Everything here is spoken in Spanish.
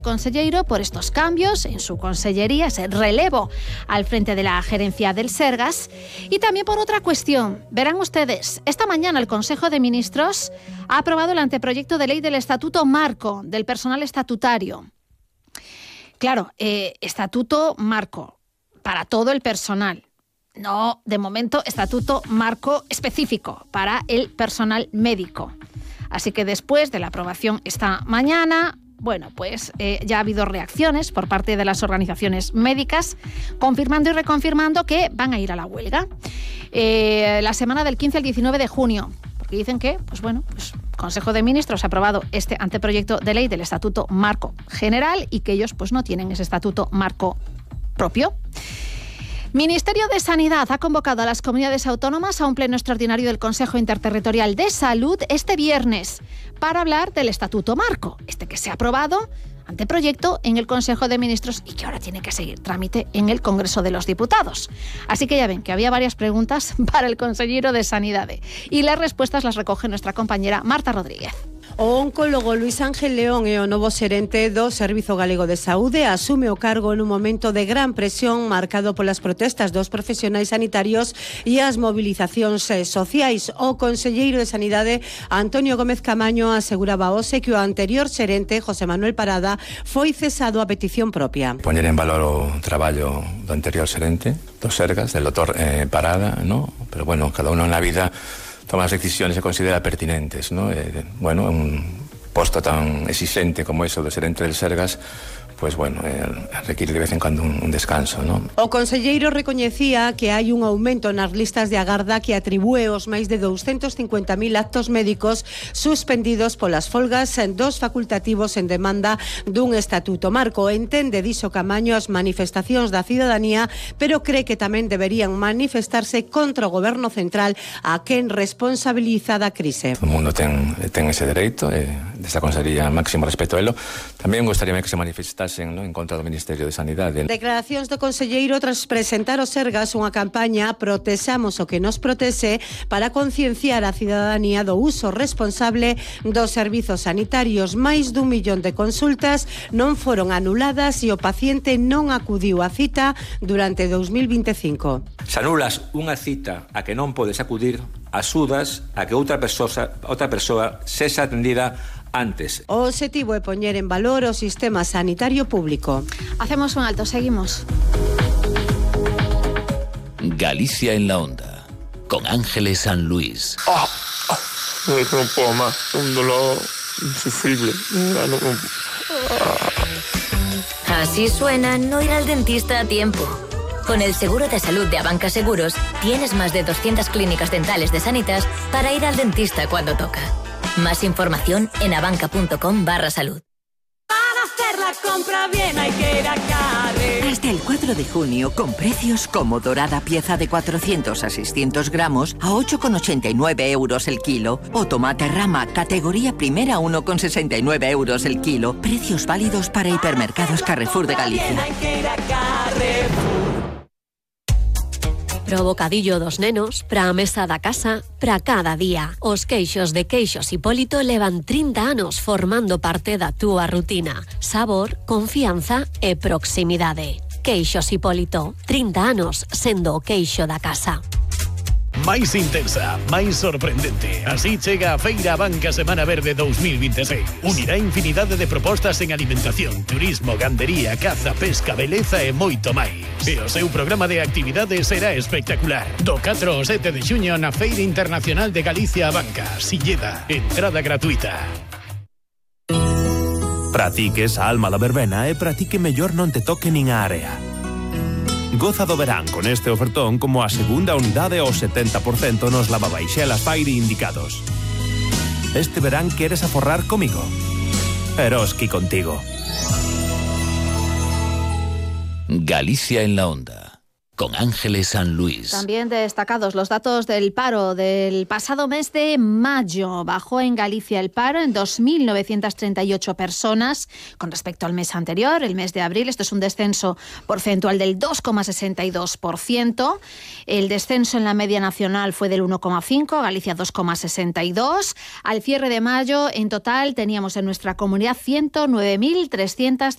Conselleiro por estos cambios en su consellería, ese relevo al frente de la gerencia del Sergas, y también por otra cuestión. Verán ustedes, esta mañana el Consejo de Ministros ha aprobado el anteproyecto de ley del Estatuto Marco del personal estatutario. Claro, Estatuto Marco para todo el personal. No, de momento, Estatuto Marco específico para el personal médico. Así que después de la aprobación esta mañana, bueno, pues ya ha habido reacciones por parte de las organizaciones médicas, confirmando y reconfirmando que van a ir a la huelga la semana del 15 al 19 de junio. Porque dicen que, pues bueno, pues Consejo de Ministros ha aprobado este anteproyecto de ley del Estatuto Marco General y que ellos pues no tienen ese Estatuto Marco propio. Ministerio de Sanidad ha convocado a las comunidades autónomas a un pleno extraordinario del Consejo Interterritorial de Salud este viernes para hablar del Estatuto Marco, que se ha aprobado, anteproyecto, en el Consejo de Ministros y que ahora tiene que seguir trámite en el Congreso de los Diputados. Así que ya ven que había varias preguntas para el consellero de Sanidad y las respuestas las recoge nuestra compañera Marta Rodríguez. O oncólogo Luis Ángel León é o novo xerente do Servizo Galego de Saúde, asume o cargo nun momento de gran presión marcado polas protestas dos profesionais sanitarios e as movilizacións sociais. O conselleiro de Sanidade, Antonio Gómez Camaño, aseguraba hoxe que o anterior xerente, José Manuel Parada, foi cesado a petición propia. Poñer en valor o traballo do anterior xerente, do Sergas, del doutor Parada, ¿no? Pero bueno, cada uno en la vida toma las decisiones que considera pertinentes, ¿no? Bueno, un posto tan exigente como eso de xerente del Sergas, pues bueno, requiere de vez en cuando un descanso, ¿no? O conselleiro recoñecía que hai un aumento nas listas de agarda que atribúe os máis de 250.000 actos médicos suspendidos polas folgas dos facultativos en demanda dun Estatuto Marco. Entende, dixo Camaño, as manifestacións da cidadanía, pero cree que tamén deberían manifestarse contra o goberno central a quen responsabiliza da crise. O mundo ten ese dereito, desta consellería máximo respeto a elo. Tamén gostaría que se manifestase en contra do Ministerio de Sanidade. Declaracións do conselleiro tras presentar o Sergas unha campaña Protexamos o que nos protexe para concienciar a cidadanía do uso responsable dos servizos sanitarios. Máis dun millón de consultas non foron anuladas e o paciente non acudiu á cita durante 2025. Se anulas unha cita a que non podes acudir, axudas a que outra persoa sexa atendida antes. O obxectivo é poñer en valor o sistema sanitario público. Hacemos un alto, seguimos. Galicia en la onda, con Ángeles San Luis. No puedo más, un dolor insufrible. Así suena no ir al dentista a tiempo. Con el seguro de salud de Abanca Seguros, tienes más de 200 clínicas dentales de Sanitas para ir al dentista cuando toca. Más información en abanca.com/salud. Para hacer la compra bien hay que ir a Carre. Desde el 4 de junio, con precios como dorada pieza de 400 a 600 gramos a 8,89 euros el kilo. O tomate rama, categoría primera, 1,69 euros el kilo. Precios válidos para hipermercados Carrefour de Galicia. Hay que ir a Carrefour. Pro bocadillo dos nenos, pra mesa da casa, pra cada día. Os queixos de Queixos Hipólito levan 30 anos formando parte da túa rutina. Sabor, confianza e proximidade. Queixos Hipólito, 30 anos sendo o queixo da casa. Máis intensa, máis sorprendente. Así chega a Feira Abanca Semana Verde 2026. Unirá infinidade de propostas en alimentación, turismo, gandería, caza, pesca, beleza e moito máis. E o seu programa de actividades será espectacular. Do 4 ao 7 de xuño na Feira Internacional de Galicia Abanca, Silleda, entrada gratuita. Pratique esa alma da verbena e pratique mellor non te toque nin a area. Goza do verán con este ofertón como a segunda unidade ao 70% nos lavabaixelas Fairy indicados. Este verán queres aforrar comigo? Eroski contigo. Galicia en la onda, con Ángeles San Luis. También destacados los datos del paro del pasado mes de mayo. Bajó en Galicia el paro en 2.938 personas con respecto al mes anterior, el mes de abril. Esto es un descenso porcentual del 2,62%. El descenso en la media nacional fue del 1,5%, Galicia 2,62%. Al cierre de mayo, en total, teníamos en nuestra comunidad 109.350